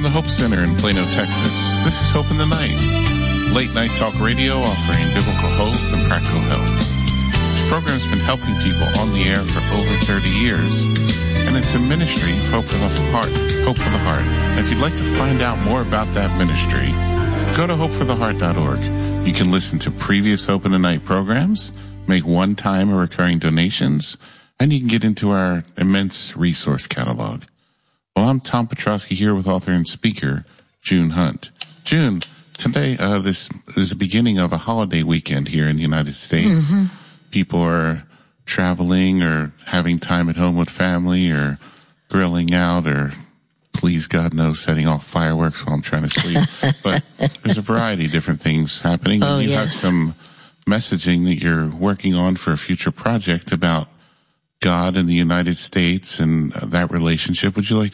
From the Hope Center in Plano, Texas, this is Hope in the Night, late night talk radio offering biblical hope and practical help. This program has been helping people on the air for over 30 years, and it's a ministry of Hope for the Heart. Hope for the Heart. And if you'd like to find out more about that ministry, go to hopefortheheart.org. You can listen to previous Hope in the Night programs, make one-time or recurring donations, and you can get into our immense resource catalog. Well, I'm Tom Petrosky here with author and speaker June Hunt. June, today this is the beginning of a holiday weekend here in the United States. Mm-hmm. People are traveling or having time at home with family or grilling out or, please God knows, setting off fireworks while I'm trying to sleep. But there's a variety of different things happening. Oh, and you yes. have some messaging that you're working on for a future project about God and the United States and that relationship. Would you like